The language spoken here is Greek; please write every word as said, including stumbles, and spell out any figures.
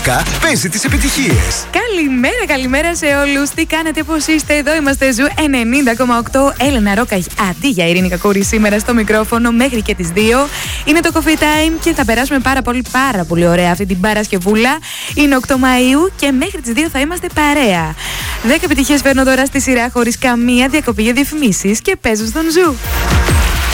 Παίζει τις επιτυχίες. Καλημέρα, καλημέρα σε όλους. Τι κάνετε, πώς είστε? Εδώ είμαστε Ζου ενενήντα κόμμα οκτώ. Έλενα Ρόκα αντί για Ειρήνη Κακούρη σήμερα στο μικρόφωνο μέχρι και τις δύο. Είναι το Coffee Time και θα περάσουμε πάρα πολύ πάρα πολύ ωραία αυτή την Παρασκευούλα. Είναι οκτώ Μαΐου και μέχρι τις δύο θα είμαστε παρέα. δέκα επιτυχίες φέρνω τώρα στη σειρά χωρίς καμία διακοπή για διαφημίσεις και παίζω στον Ζου.